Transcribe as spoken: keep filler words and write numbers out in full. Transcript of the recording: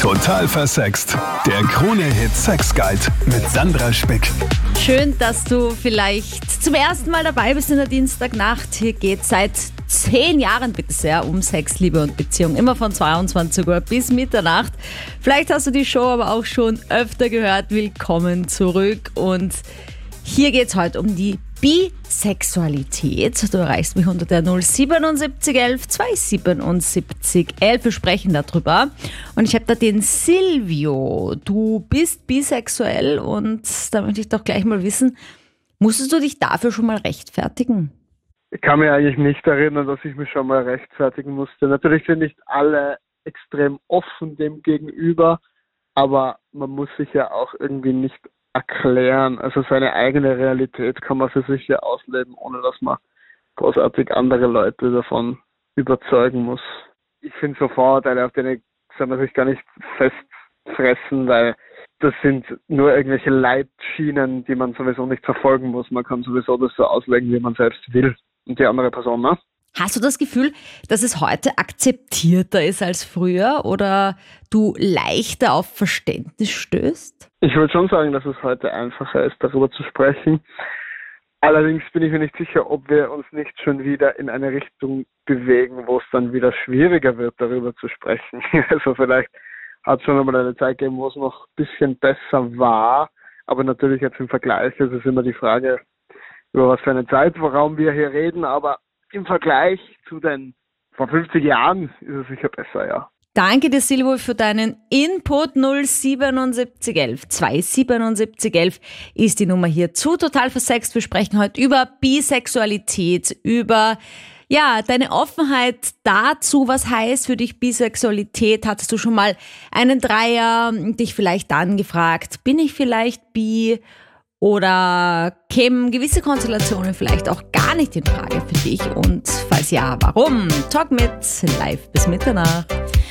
Total versext. Der Krone-Hit Sex Guide mit Sandra Spick. Schön, dass du vielleicht zum ersten Mal dabei bist in der Dienstagnacht. Hier geht es seit zehn Jahren bitte sehr um Sex, Liebe und Beziehung. Immer von zweiundzwanzig Uhr bis Mitternacht. Vielleicht hast du die Show aber auch schon öfter gehört. Willkommen zurück. Und hier geht es heute um die Bisexualität. Du erreichst mich unter der null siebenundsiebzig elf zweihundertsiebenundsiebzig elf. Wir sprechen darüber. Und ich habe da den Silvio. Du bist bisexuell und da möchte ich doch gleich mal wissen, musstest du dich dafür schon mal rechtfertigen? Ich kann mich eigentlich nicht erinnern, dass ich mich schon mal rechtfertigen musste. Natürlich sind nicht alle extrem offen dem gegenüber, aber man muss sich ja auch irgendwie nicht erklären. Also seine eigene Realität kann man für sich ja ausleben, ohne dass man großartig andere Leute davon überzeugen muss. Ich finde so Vorurteile, auf denen soll man sich gar nicht festfressen, weil das sind nur irgendwelche Leitschienen, die man sowieso nicht verfolgen muss. Man kann sowieso das so auslegen, wie man selbst will. Und die andere Person, ne? Hast du das Gefühl, dass es heute akzeptierter ist als früher oder du leichter auf Verständnis stößt? Ich würde schon sagen, dass es heute einfacher ist, darüber zu sprechen. Allerdings bin ich mir nicht sicher, ob wir uns nicht schon wieder in eine Richtung bewegen, wo es dann wieder schwieriger wird, darüber zu sprechen. Also vielleicht hat es schon einmal eine Zeit gegeben, wo es noch ein bisschen besser war. Aber natürlich jetzt im Vergleich, es ist immer die Frage, über was für einen Zeitraum wir hier reden, aber im Vergleich zu den vor fünfzig Jahren ist es sicher besser, ja. Danke dir, Silvio, für deinen Input. null siebenundsiebzig elf zweihundertsiebenundsiebzig elf ist die Nummer hier zu Total versext. Wir sprechen heute über Bisexualität, über ja, deine Offenheit dazu, was heißt für dich Bisexualität. Hattest du schon mal einen Dreier, dich vielleicht dann gefragt, bin ich vielleicht bi? Oder kämen gewisse Konstellationen vielleicht auch gar nicht in Frage für dich? Und falls ja, warum? Talk mit live bis Mitternacht.